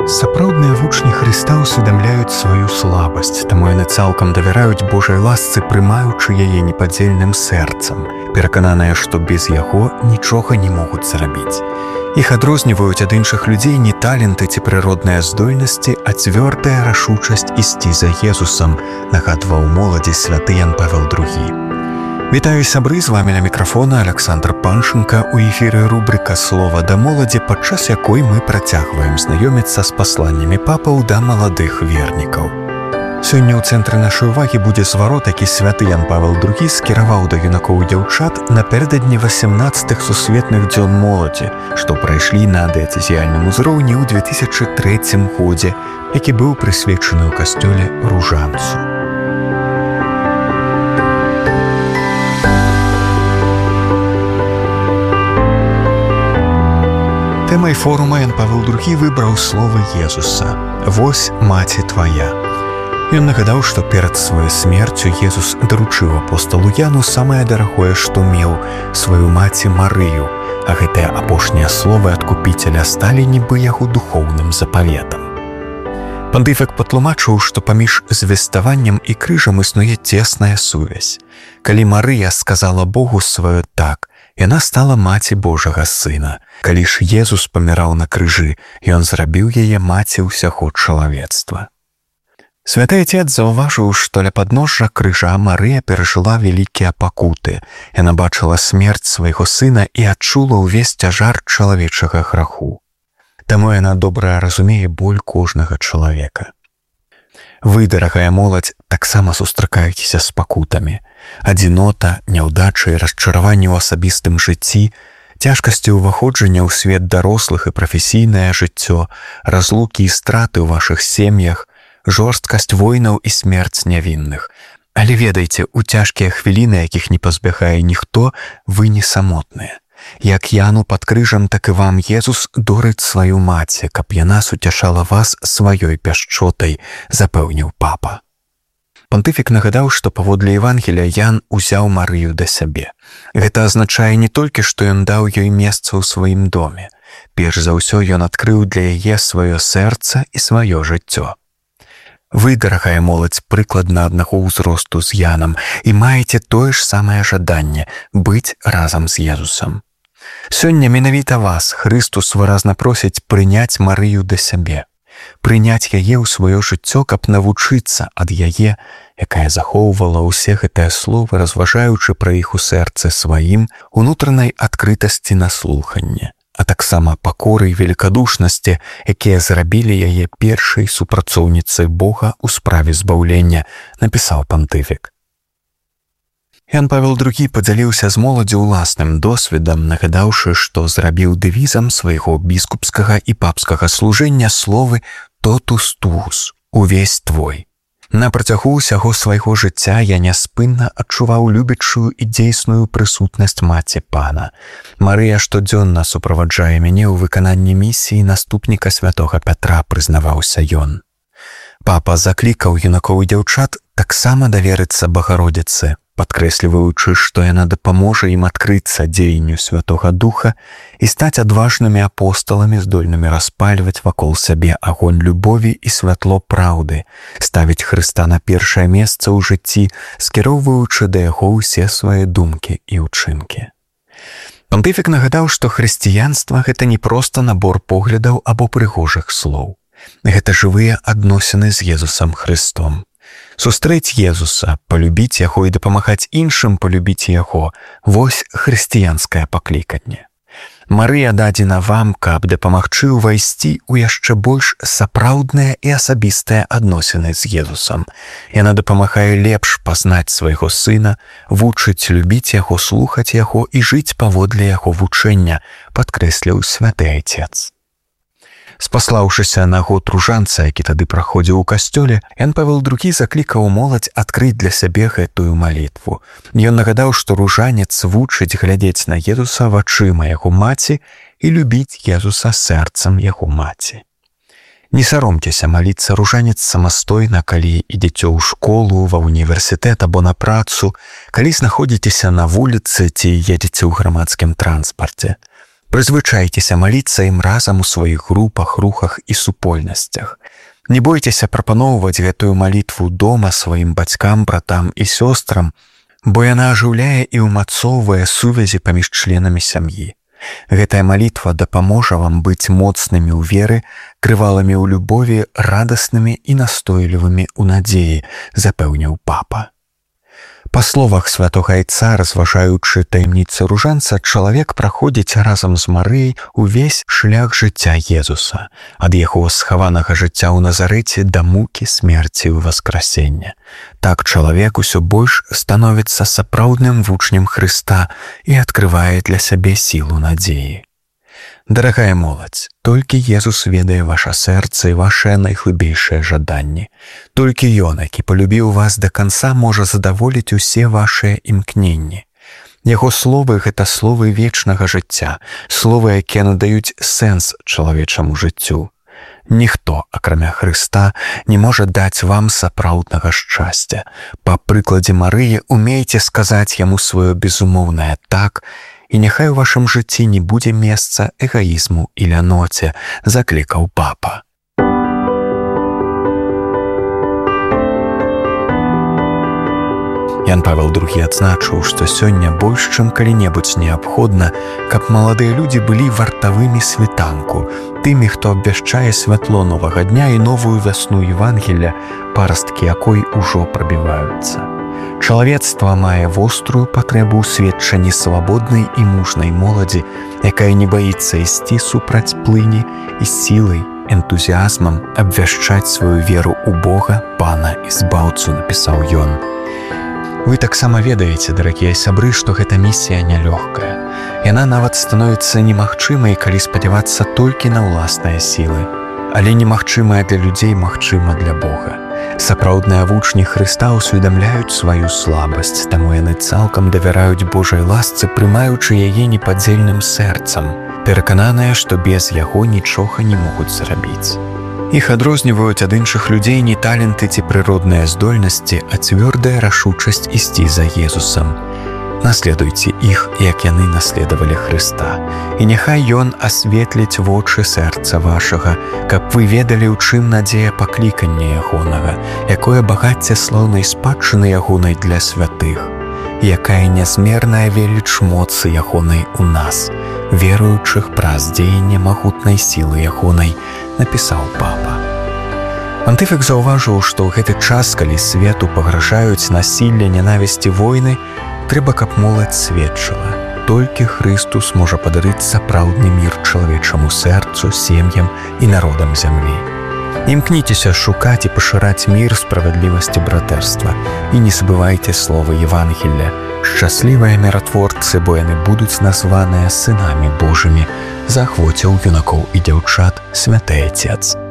Сапраўдныя вучні Хрыста ўсведамляюць сваю слабасць, таму яны цалкам давяраюць Божай ласцы, прымаючы яе непадзельным сэрцам, перакананыя, што без яго нічога не могуць зрабіць. Іх адрозніваюць ад іншых людзей не таленты ці прыродныя здольнасці, а цвёрдая рашучасць ісці за Езусам, нагадваў моладзі святы Ян Павел II. Вітаю, сябры, з вамі на мікрафона Александр Паншенко. У эфіры рубрика «Слова да моладзі», падчас якой мы працягваем знаёміцца з пасланнямі папаў да маладых вернікаў. Сёння ў цэнтры нашай увагі будзе зварот, які святы Ян Павел II скіраваў да юнакоў і дзяўчат напярэдадні 18-х сусветных дзён моладзі, што прайшлі на дыяцэзіяльным узроўні ў 2003 годзе, які быў прысвечаны ў касцёле Ружанцу. Тэмай форума Ян Павел II выбраў словы Езуса «Вось маці твая». Ён нагадаў, што перад сваёй смерцю Езус даручыў апосталу Яну самае дарагое, што меў, сваю маці Марыю, а гэтыя апошнія словы адкупіцеля сталі нібы яго духоўным запаветам. Пантыфік патлумачыў, што паміж звеставаннем і крыжам існуе цесная сувязь. Калі Марыя сказала Богу сваё «так», яна стала маці Божага Сына. Калі ж Езус паміраў на крыжы, ён зрабіў яе маці ўсяго чалавецтва. Святы Отец заўважыў, што ля падножжа крыжа Марыя перажыла вялікія пакуты. Яна бачыла смерць свайго сына і адчула ўвесь цяжар чалавечага граху. Таму яна добра разумее боль кожнага чалавека. Вы, дарагая моладзь, таксама сустракаецеся з пакутамі. Адзінота, няўдачы і расчараванні ў асабістым жыцці, цяжкасці ўваходжання ў свет дарослых і прафесійнае жыццё, разлукі і страты ў вашых сем'ях, жорсткасць войнаў і смерць нявінных. Але ведайце, у цяжкія хвіліны, якіх не пазбягае ніхто, вы не самотныя. Як Яну пад крыжам, так і вам Езус дорыць сваю маці, каб яна суцяшала вас сваёй пяшчотай, запэўніў папа. Пантыфік нагадаў, што паводле Евангелія Ян узяў Марыю да сябе. Гэта азначае не толькі, што ён даў ёй месца ў сваім доме. Перш за ўсё ён адкрыў для яе сваё сэрца і сваё жыццё. Вы, дарагая моладзь, прыкладна аднаго ўзросту з Янам і маеце тое ж самае жаданне быць разам з Езусам. Сёння менавіта вас Хрыстус выразна просіць прыняць Марыю да сябе, прыняць яе ў сваё жыццё, каб навучыцца ад яе, якая захоўвала ўсе гэтыя словы, разважаючы пра іх у сэрцы сваім, унутранай адкрытасці на слуханне, а таксама пакоры і великадушнасці, якія зрабілі яе першай супрацоўніцай Бога ў справе збаўлення, напісаў пантыфік. Ян Павел II падзяліўся з моладдзю ўласным досведам, нагадаўшы, што зрабіў дэвізам свайго біскупскага і папскага служэння словы «Totus tuus» – «Увесь твой». На працягу ўсяго свайго жыцця я няспынна адчуваў любячую і дзейсную прысутнасць маці Пана. Марыя штодзённа суправаджае мяне ў выкананні місіі наступніка святога Пятра, прызнаваўся ён. Папа заклікаў юнакоў і дзяўчат таксама даверыцца Багародзіцы, падкрэсліваючы, што яна дапаможа ім адкрыцца дзеянню Святога Духа і стаць адважнымі апосталамі, здольнымі распальваць вакол сябе агонь любові і святло праўды, ставіць Хрыста на першае месца ў жыцці, скіроўваючы да яго ўсе свае думкі і ўчынкі. Пантыфік нагадаў, што хрысціянства – гэта не проста набор поглядаў або прыгожых слоў. Гэта жывыя адносіны з Езусам Хрыстом. Сустрэць Езуса, палюбіць яго і дапамагаць іншым палюбіць яго – вось хрысціянскае пакліканне. Марыя дадзена вам, каб дапамагчы ўвайсці ў яшчэ больш сапраўдныя і асабістыя адносіны з Езусам. Яна дапамагае лепш пазнаць свайго сына, вучыць любіць яго, слухаць яго і жыць паводле яго вучэння, падкрэсліў святы Отец. Спаслаўшыся на год Ружанца, які тады праходзіў у касцёле, Ян Павел II заклікаў моладзь адкрыць для сябе гэтую малітву. Ён нагадаў, што ружанец вучыць глядзець на Езуса вачыма яго маці і любіць Езуса сэрцам яго маці. Не саромцеся маліцца ружанец самастойна, калі ідзеце ў школу, ва універсітэт або на працу, калі знаходзіцеся на вуліцы ці едзеце ў грамадскім транспарце. Прызвычайцеся маліцца ім разам у сваіх групах, рухах і супольнасцях. Не бойцеся прапаноўваць гэтую малітву дома сваім бацькам, братам і сёстрам, бо яна ажыўляе і ўмацоўвае сувязі паміж членамі сям'і. Гэтая малітва дапаможа вам быць моцнымі ў веры, трывалымі ў любові, радаснымі і настойлівымі ў надзеі, запэўніў папа. Па словах святога Айца, разважаючы таямніцы ружэнца, чалавек праходзіць разам з Марыяй увесь шлях жыцця Езуса, ад яго схаванага жыцця ў Назарэце да мукі, смерці і васкрасення. Так чалавек усё больш становіцца сапраўдным вучнем Хрыста і адкрывае для сябе сілу надзеі. Дарагая моладзь, толькі Езус ведае ваша сэрца і вашыя найглыбейшыя жаданні. Толькі Ён, які палюбіў вас да канца, можа задаволіць усе вашыя імкненні. Яго словы – гэта словы вечнага жыцця, словы, якія надаюць сэнс чалавечаму жыццю. Ніхто, акрамя Хрыста, не можа даць вам сапраўднага шчасця. Па прыкладзе Марыі умейце сказаць яму сваё безумоўнае «так», і няхай у вашым жыцці не будзе месца эгаізму і ляноце, заклікаў папа. Ян Павел II адзначыў, што сёння больш, чым калі-небудзь неабходна, каб маладыя людзі былі вартавымі світанку, тымі, хто абвяшчае святло новага дня і новую вясну Евангелля, парасткі якой ужо прабіваюцца. Чалавецтва мае вострую патрэбу ў сведчанні свабоднай і мужнай моладзі, якая не баіцца ісці супраць плыні і сілай, энтузіазмам абвяшчаць сваю веру ў Бога, Пана і Збаўцу, напісаў ён. Вы таксама ведаеце, дарагія сябры, што гэта місія нялёгкая. Яна нават становіцца немагчымай, калі спадзявацца толькі на ўласныя сілы. Але немагчымая для людзей магчыма для Бога. Сапраўдныя вучні Хрыста усведамляюць сваю слабасць, таму яны цалкам давяраюць Божай ласцы, прымаючы яе непадзельным сэрцам, перакананыя, што без яго нічога не могуць зрабіць. Іх адрозніваюць ад іншых людзей не таленты ці прыродныя здольнасці, а цвёрдая рашучасць ісці за Езусам. Наследуйце іх, як яны наследавалі Хрыста, і няхай Ён асветліць вочы сэрца вашага, каб вы ведалі, у чым надзея паклікання ягонага, якое багацце слаўнай спадчыны ягонай для святых, якая нязмерная веліч моцы ягонай у нас, веруючых праз дзеянне магутнай сілы ягонай, напісаў папа. Пантыфік заўважыў, што ў гэты час, калі свету пагражаюць насілле, нянавісці, войны, трэба, каб моладзь сведчыла. Толькі Хрыстус можа падарыць сапраўдны мір чалавечаму сэрцу, сем'ям і народам зямлі. Імкніцеся шукаць і пашыраць мір, справядлівасць і братэрства. І не забывайце словы Евангелля. Шчаслівыя міратворцы, бо яны будуць названыя сынамі Божымі, заахвоціў юнакоў і дзяўчат святы Айцец.